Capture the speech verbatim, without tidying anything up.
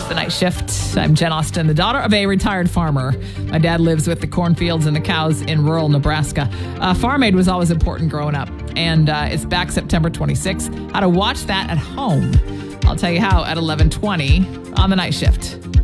The Night Shift. I'm Jen Austen, the daughter of a retired farmer. My dad lives with the cornfields and the cows in rural Nebraska. Uh, Farm Aid was always important growing up, and uh, it's back September twenty-sixth. How to watch that at home. I'll tell you how at eleven twenty on The Night Shift.